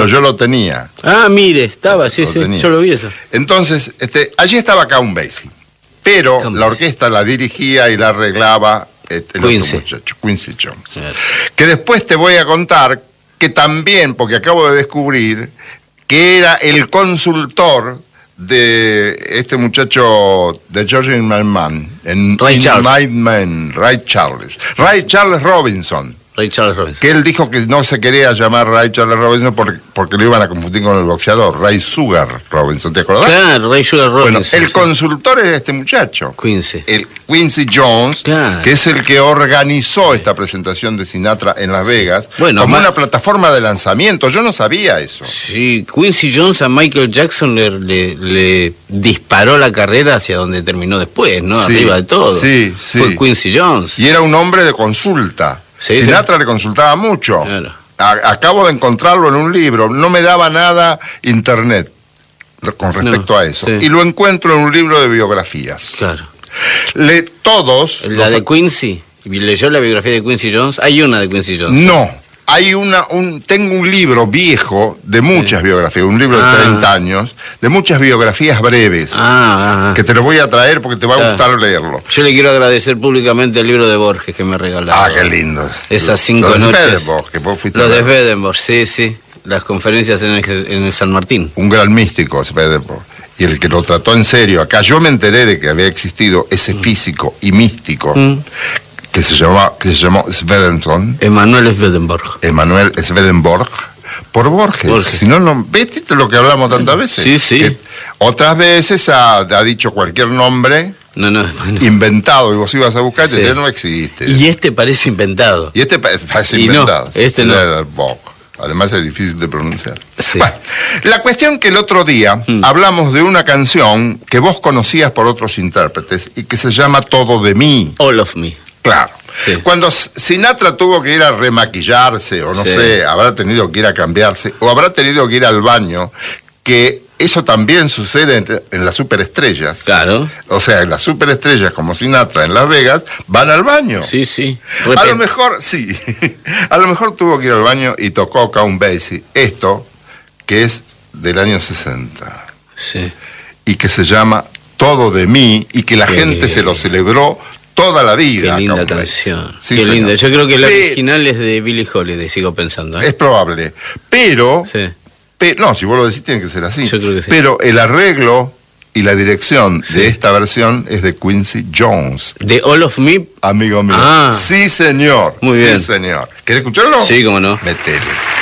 pero yo lo tenía. Ah, mire, estaba, sí, tenía. yo lo vi eso. Entonces, allí estaba Count Basie, pero Count la orquesta la dirigía y la arreglaba el Quincy. otro muchacho, Quincy Jones. Claro. Que después te voy a contar que también, porque acabo de descubrir que era el consultor de este muchacho de George Man en Ray Charles. Ray Charles Robinson. Ray Charles Robinson. Que él dijo que no se quería llamar Ray Charles Robinson porque lo iban a confundir con el boxeador, Ray Sugar Robinson, ¿te acordás? Claro, Ray Sugar Robinson. Bueno, el consultor es este muchacho. Quincy. El Quincy Jones, Claro. que es el que organizó esta presentación de Sinatra en Las Vegas, Bueno, como una plataforma de lanzamiento. Yo no sabía eso. Sí, Quincy Jones a Michael Jackson le disparó la carrera hacia donde terminó después, ¿no? Sí, Arriba de todo. sí, sí. Fue Quincy Jones. Y era un hombre de consulta. Sí, Sinatra le consultaba mucho. Claro. Acabo de encontrarlo en un libro. No me daba nada internet con respecto a eso. Sí. Y lo encuentro en un libro de biografías. Claro. Todos... La de Quincy. ¿Leyó la biografía de Quincy Jones? Hay una de Quincy Jones. No. Hay tengo un libro viejo de muchas biografías, un libro de 30 años, de muchas biografías breves, que te lo voy a traer porque te va a gustar leerlo. Yo le quiero agradecer públicamente el libro de Borges que me regalaron. Ah, qué lindo. Esas 5 Los de noches. Swedenborg, que vos fuiste Los a de ver. Swedenborg, sí. Las conferencias en el San Martín. Un gran místico, Swedenborg. Y el que lo trató en serio. Acá yo me enteré de que había existido ese físico y místico que se llamó Swedenson. Emanuel Swedenborg. Emanuel Swedenborg. Por Borges. Si no, ¿viste lo que hablamos tantas veces? Sí, sí. Que otras veces ha dicho cualquier nombre Bueno. inventado y vos ibas a buscar y te Sí. decía, no existe. Y este parece inventado. Y este parece Y no, inventado. este no. Swedenborg. Además es difícil de pronunciar. Sí. Bueno, la cuestión que el otro día hablamos de una canción que vos conocías por otros intérpretes y que se llama Todo de mí. All of Me. Claro. Sí. Cuando Sinatra tuvo que ir a remaquillarse, o no Sí. sé, habrá tenido que ir a cambiarse, o habrá tenido que ir al baño, que eso también sucede en las superestrellas. Claro. O sea, en las superestrellas como Sinatra en Las Vegas, van al baño. Sí. A lo mejor, sí, a lo mejor tuvo que ir al baño y tocó Count Basie, esto, que es del año 60, Sí. y que se llama Todo de mí, y que la gente se lo celebró toda la vida. Qué linda Count Basie. canción. Sí, Qué señor. linda. Yo creo que la original es de Billie Holiday, sigo pensando. Es probable, pero... Sí. No, si vos lo decís tiene que ser así. Yo creo que sí. Pero el arreglo y la dirección de esta versión es de Quincy Jones. ¿De All of Me? Amigo mío. Ah. Sí, señor. Muy bien. Sí, señor. ¿Querés escucharlo? Sí, cómo no. Metele.